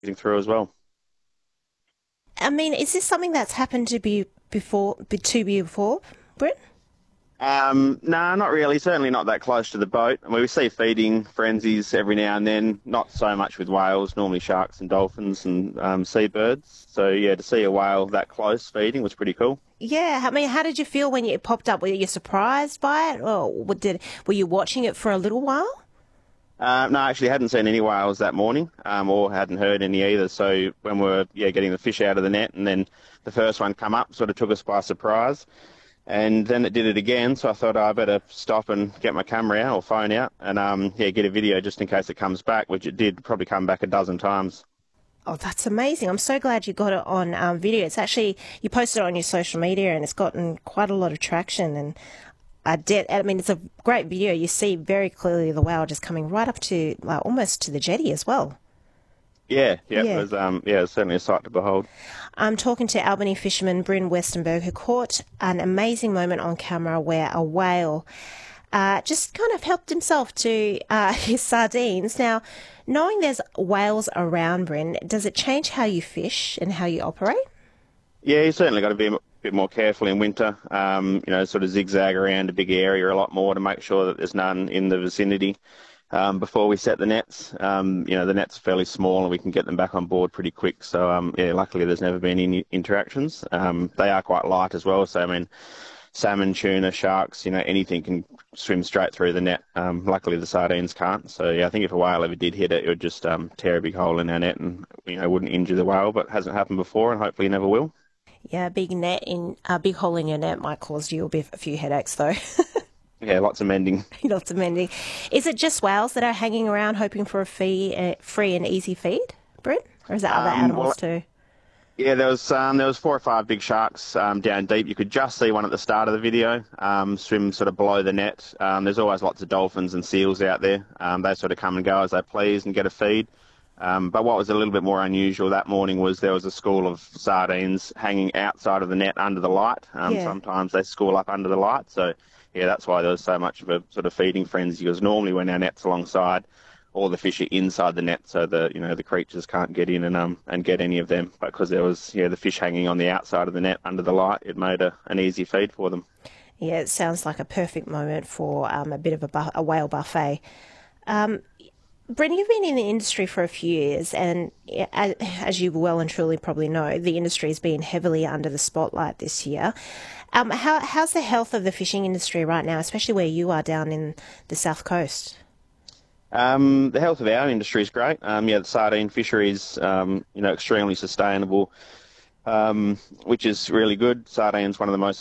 getting through as well. I mean, is this something that's happened to be before, Brett? No, not really. Certainly not that close to the boat. I mean, we see feeding frenzies every now and then. Not so much with whales. Normally sharks and dolphins and seabirds. So yeah, to see a whale that close feeding was pretty cool. Yeah, I mean, how did you feel when it popped up? Were you surprised by it, or were you watching it for a little while? No, I actually hadn't seen any whales that morning, or hadn't heard any either. So when we were getting the fish out of the net, and then the first one come up, sort of took us by surprise. And then it did it again, so I thought I better stop and get my camera out or phone out and get a video just in case it comes back, which it did probably come back a dozen times. Oh, that's amazing. I'm so glad you got it on video. It's actually, you posted it on your social media and it's gotten quite a lot of traction. And I mean, it's a great video. You see very clearly the whale just coming right up to, like, almost to the jetty as well. Yeah, yeah, Yeah. it was certainly a sight to behold. I'm talking to Albany fisherman Bryn Westenberg, who caught an amazing moment on camera where a whale just kind of helped himself to his sardines. Now, knowing there's whales around, Bryn, does it change how you fish and how you operate? Yeah, you certainly got to be a bit more careful in winter. Sort of zigzag around a big area a lot more to make sure that there's none in the vicinity. Before we set the nets. The nets are fairly small and we can get them back on board pretty quick. So, luckily there's never been any interactions. They are quite light as well. So, I mean, salmon, tuna, sharks, anything can swim straight through the net. Luckily the sardines can't. So, yeah, I think if a whale ever did hit it, it would just tear a big hole in our net and, wouldn't injure the whale, but it hasn't happened before and hopefully never will. Yeah, a big hole in your net might cause you a few headaches, though. Yeah, lots of mending. Lots of mending. Is it just whales that are hanging around hoping for free and easy feed, Bryn, or is it other Well, animals too? yeah, there was four or five big sharks down deep. You could just see one at the start of the video swim sort of below the net. There's always lots of dolphins and seals out there. They sort of come and go as they please and get a feed. But what was a little bit more unusual that morning was there was a school of sardines hanging outside of the net under the light. Yeah. Sometimes they school up under the light, so yeah, that's why there was so much of a sort of feeding frenzy. Because normally when our net's alongside, all the fish are inside the net, so the creatures can't get in and get any of them. But because there was the fish hanging on the outside of the net under the light, it made an easy feed for them. Yeah, it sounds like a perfect moment for a bit of a whale buffet. Um, Bryn, you've been in the industry for a few years, and as you well and truly probably know, the industry has been heavily under the spotlight this year. How's the health of the fishing industry right now, especially where you are down in the south coast? The health of our industry is great. The sardine fishery is extremely sustainable, which is really good. Sardine's one of the most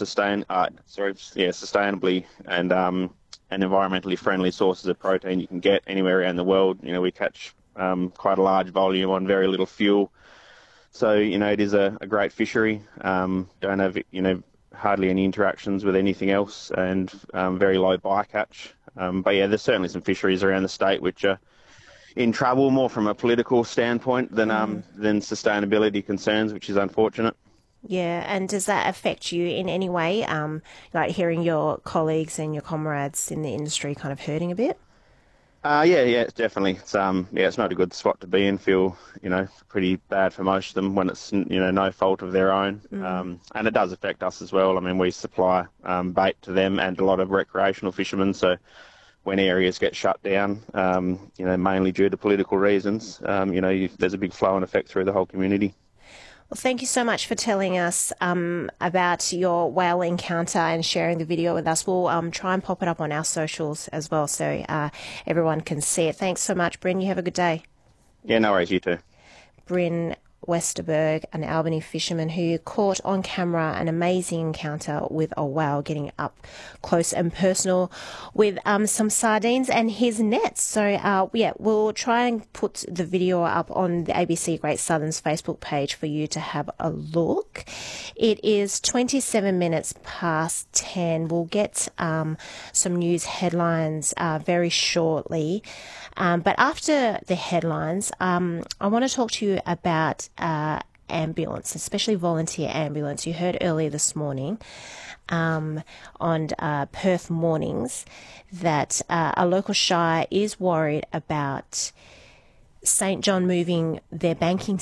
sustainably and environmentally friendly sources of protein you can get anywhere around the world. We catch quite a large volume on very little fuel. So, it is a great fishery. Don't have, hardly any interactions with anything else and very low bycatch. But yeah, there's certainly some fisheries around the state which are in trouble more from a political standpoint than sustainability concerns, which is unfortunate. Yeah, and does that affect you in any way? Like hearing your colleagues and your comrades in the industry kind of hurting a bit? Yeah, it's definitely. It's not a good spot to be in. Feel, pretty bad for most of them when it's, no fault of their own. And it does affect us as well. I mean, we supply bait to them and a lot of recreational fishermen. So when areas get shut down, mainly due to political reasons, there's a big flow and effect through the whole community. Well, thank you so much for telling us about your whale encounter and sharing the video with us. We'll try and pop it up on our socials as well so everyone can see it. Thanks so much, Bryn. You have a good day. Yeah, no worries. You too. Bryn Westerberg, an Albany fisherman who caught on camera an amazing encounter with a whale, getting up close and personal with some sardines and his nets. So, we'll try and put the video up on the ABC Great Southern's Facebook page for you to have a look. It is 27 minutes past 10. We'll get some news headlines very shortly. But after the headlines, I want to talk to you about ambulance, especially volunteer ambulance. You heard earlier this morning on Perth Mornings that a local shire is worried about St. John moving their banking